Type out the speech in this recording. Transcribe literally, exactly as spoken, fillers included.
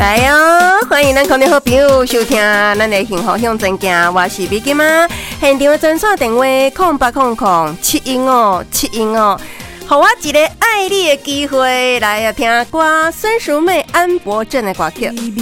来哦，欢迎咱空中好朋友收听咱的幸福向前行，我是美金妈。现场的专线电话空八空空七一五七一五，给我一个爱你的机会，来听歌孙淑妹、安博正的歌曲。